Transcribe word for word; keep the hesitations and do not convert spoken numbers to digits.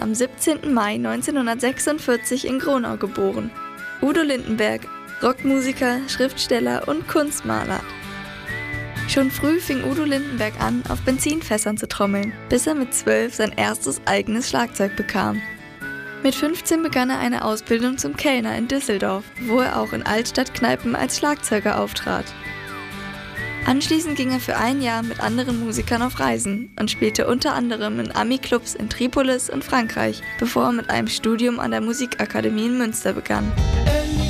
am siebzehnten Mai neunzehnhundertsechsundvierzig in Gronau geboren. Udo Lindenberg, Rockmusiker, Schriftsteller und Kunstmaler. Schon früh fing Udo Lindenberg an, auf Benzinfässern zu trommeln, bis er mit zwölf sein erstes eigenes Schlagzeug bekam. Mit fünfzehn begann er eine Ausbildung zum Kellner in Düsseldorf, wo er auch in Altstadtkneipen als Schlagzeuger auftrat. Anschließend ging er für ein Jahr mit anderen Musikern auf Reisen und spielte unter anderem in Ami-Clubs in Tripolis und Frankreich, bevor er mit einem Studium an der Musikakademie in Münster begann.